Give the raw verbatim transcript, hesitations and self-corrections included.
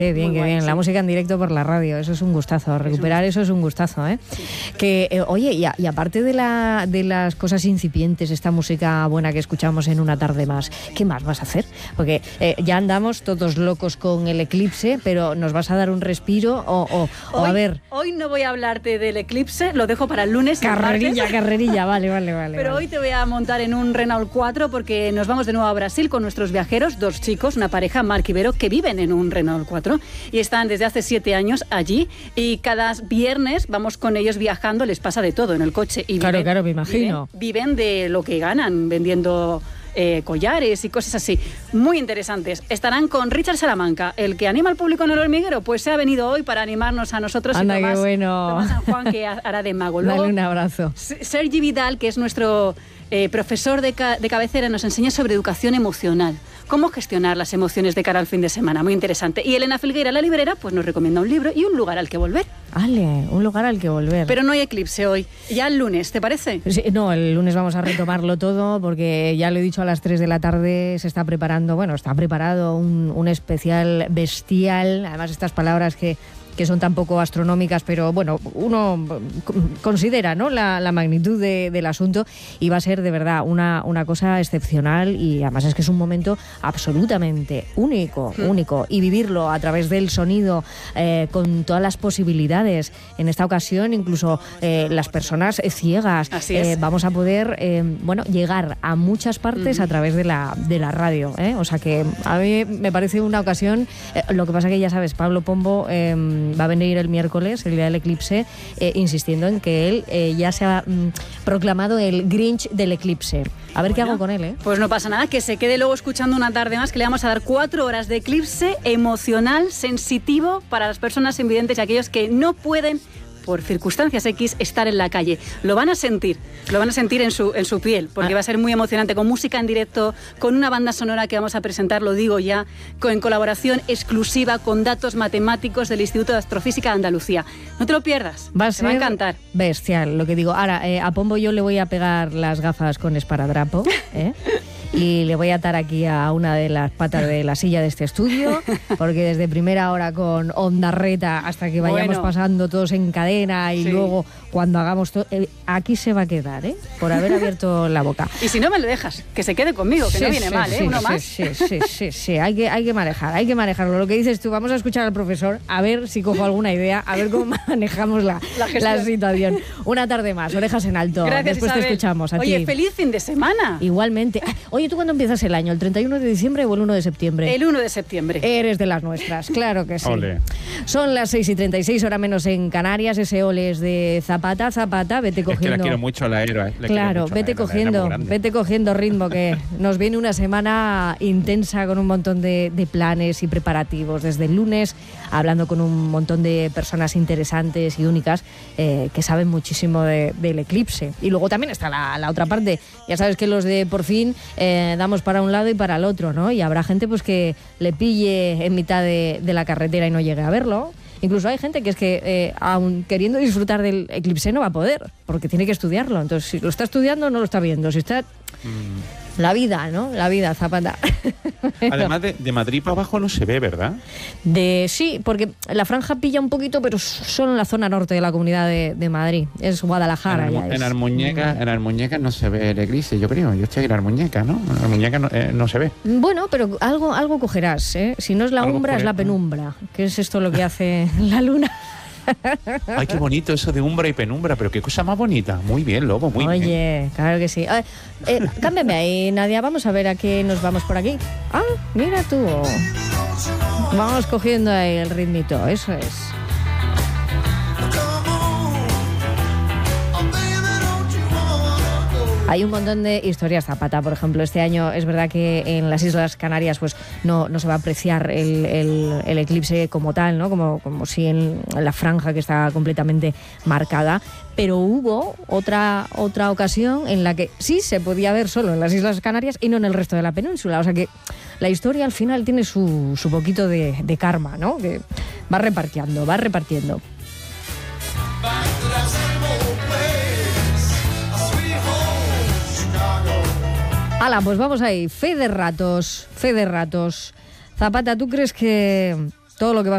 Qué bien, Muy qué guay, bien. sí. La música en directo por la radio, eso es un gustazo. Recuperar eso es un gustazo, ¿eh? Sí. Que, eh, oye, y, a, y aparte de, la, de las cosas incipientes, esta música buena que escuchamos en Una tarde más, ¿qué más vas a hacer? Porque eh, ya andamos todos locos con el eclipse, pero ¿nos vas a dar un respiro? O, o, o Hoy, a ver... hoy no voy a hablarte del eclipse, lo dejo para el lunes. Carrerilla, el carrerilla, vale, vale, vale. Pero vale. hoy te voy a montar en un Renault cuatro porque nos vamos de nuevo a Brasil con nuestros viajeros, dos chicos, una pareja, Marc y Vero, que viven en un Renault cuatro y están desde hace siete años allí, y cada viernes vamos con ellos viajando, les pasa de todo en el coche. Y Claro, viven, claro, me imagino. Viven, viven de lo que ganan vendiendo eh, collares y cosas así. Muy interesantes. Estarán con Richard Salamanca, el que anima al público en el hormiguero, pues se ha venido hoy para animarnos a nosotros. Anda, y Tomás, qué bueno. Tomás San Juan, que hará de mago. Luego, Dale un abrazo. Sergi Vidal, que es nuestro eh, profesor de, ca- de cabecera, nos enseña sobre educación emocional. Cómo gestionar las emociones de cara al fin de semana. Muy interesante. Y Elena Filgueira, la librera, pues nos recomienda un libro y un lugar al que volver. Ale, un lugar al que volver. Pero no hay eclipse hoy. Ya el lunes, ¿te parece? Sí, no, el lunes vamos a retomarlo todo porque ya lo he dicho, a las tres de la tarde se está preparando, bueno, está preparado un, un especial bestial. Además, estas palabras que... que son tan poco astronómicas, pero bueno, uno considera, ¿no?, la, la magnitud de, del asunto, y va a ser de verdad una, una cosa excepcional, y además es que es un momento absolutamente único, mm. único, y vivirlo a través del sonido, eh, con todas las posibilidades. En esta ocasión, incluso eh, las personas ciegas, Así es. eh, vamos a poder, eh, bueno, llegar a muchas partes mm. a través de la, de la radio, ¿eh? O sea que a mí me parece una ocasión, eh, lo que pasa que ya sabes, Pablo Pombo eh, va a venir el miércoles, el día del eclipse, eh, insistiendo en que él eh, ya se ha mm, proclamado el Grinch del eclipse. A ver bueno, qué hago con él, ¿eh? Pues no pasa nada, que se quede luego escuchando una tarde más, que le vamos a dar cuatro horas de eclipse emocional, sensitivo, para las personas invidentes y aquellos que no pueden, por circunstancias X, estar en la calle. Lo van a sentir, lo van a sentir en su, en su piel, porque ah. va a ser muy emocionante, con música en directo, con una banda sonora que vamos a presentar, lo digo ya, con, en colaboración exclusiva con datos matemáticos del Instituto de Astrofísica de Andalucía. No te lo pierdas, va a te ser va a encantar. Bestial, lo que digo. Ahora, eh, a Pombo yo le voy a pegar las gafas con esparadrapo, ¿eh? Y le voy a atar aquí a una de las patas de la silla de este estudio, porque desde primera hora con Ondarreta hasta que vayamos bueno. pasando todos en cadena y sí. luego cuando hagamos todo, eh, aquí se va a quedar, ¿eh? Por haber abierto la boca. Y si no me lo dejas, que se quede conmigo, que sí, no viene sí, mal, ¿eh? Sí, Uno sí, más. Sí, sí, sí, sí, hay que, hay que manejar, hay que manejarlo. Lo que dices tú, vamos a escuchar al profesor, a ver si cojo alguna idea, a ver cómo manejamos la, la, la situación. Una tarde más, orejas en alto. Gracias, Después Isabel. Te escuchamos a Oye, ti. feliz fin de semana. Igualmente. Oye, ¿tú cuándo empiezas el año? ¿El treinta y uno de diciembre o el uno de septiembre? El uno de septiembre. Eres de las nuestras, claro que sí. Ole. Son las seis y treinta y seis, hora menos en Canarias. Ese ole es de Zapata, Zapata, vete cogiendo. Es que la quiero mucho, la Aero. Eh. Claro, vete cogiendo, vete cogiendo ritmo, que nos viene una semana intensa con un montón de, de planes y preparativos. Desde el lunes, hablando con un montón de personas interesantes y únicas eh, que saben muchísimo de, del eclipse. Y luego también está la, la otra parte. Ya sabes que los de Por Fin eh, damos para un lado y para el otro, ¿no? Y habrá gente pues que le pille en mitad de, de la carretera y no llegue a verlo. Incluso hay gente que es que, eh, aun queriendo disfrutar del eclipse, no va a poder, porque tiene que estudiarlo. Entonces, si lo está estudiando, no lo está viendo. Si está... Mm. La vida, ¿no? La vida, Zapata. Además, de, de Madrid para abajo no se ve, ¿verdad? De Sí, porque la franja pilla un poquito, pero solo en la zona norte de la Comunidad de, de Madrid. Es Guadalajara. En, ya en es. Almuñeca, en Almuñeca no se ve el eclipse, yo creo. Yo estoy en Almuñeca, ¿no? En Almuñeca no, eh, no se ve. Bueno, pero algo, algo cogerás, ¿eh? Si no es la umbra, es la penumbra, que es esto lo que hace la luna. Ay, qué bonito eso de umbra y penumbra, pero qué cosa más bonita. Muy bien, Lobo, muy Oye, bien. Oye, claro que sí. Eh, eh, cámbiame ahí, Nadia, vamos a ver a qué nos vamos por aquí. Ah, mira tú. Vamos cogiendo ahí el ritmito, eso es. Hay un montón de historias, Zapata, por ejemplo. Este año es verdad que en las Islas Canarias pues no, no se va a apreciar el, el, el eclipse como tal, ¿no? Como, como si en la franja que está completamente marcada. Pero hubo otra, otra ocasión en la que sí se podía ver solo en las Islas Canarias y no en el resto de la península. O sea que la historia al final tiene su, su poquito de, de karma, ¿no? Que va repartiendo, va repartiendo. Hala, pues vamos ahí. Fe de ratos, fe de ratos. Zapata, ¿tú crees que todo lo que va